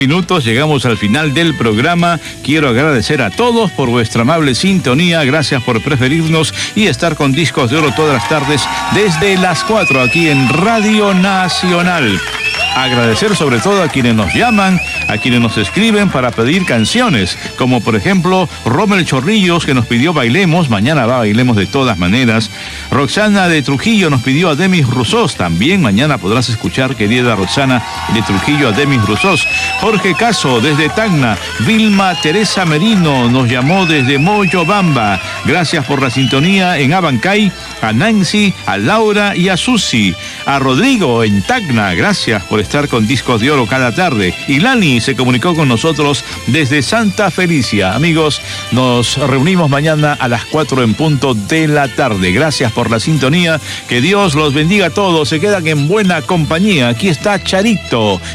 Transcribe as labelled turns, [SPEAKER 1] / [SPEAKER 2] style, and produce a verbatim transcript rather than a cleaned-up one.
[SPEAKER 1] Minutos, llegamos al final del programa. Quiero agradecer a todos por vuestra amable sintonía. Gracias por preferirnos y estar con Discos de Oro todas las tardes desde las cuatro aquí en Radio Nacional. Agradecer sobre todo a quienes nos llaman, a quienes nos escriben para pedir canciones, como por ejemplo Rommel Chorrillos, que nos pidió Bailemos, mañana va Bailemos de todas maneras. Roxana de Trujillo nos pidió a Demis Roussos, también mañana podrás escuchar, querida Roxana de Trujillo, a Demis Roussos. Jorge Caso desde Tacna. Vilma Teresa Merino nos llamó desde Moyobamba. Gracias por la sintonía en Abancay. A Nancy, a Laura y a Susi. A Rodrigo en Tacna, gracias por estar con Discos de Oro cada tarde. Y Lani se comunicó con nosotros desde Santa Felicia. Amigos, nos reunimos mañana a las cuatro en punto de la tarde. Gracias por la sintonía. Que Dios los bendiga a todos. Se quedan en buena compañía. Aquí está Charito.